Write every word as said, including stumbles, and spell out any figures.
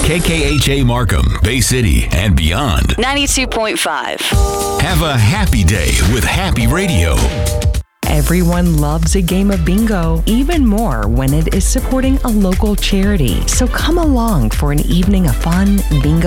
K K H A Markham, Bay City, and beyond. ninety-two point five. Have a happy day with Happy Radio. Everyone loves a game of bingo, even more when it is supporting a local charity. So come along for an evening of fun, bingo,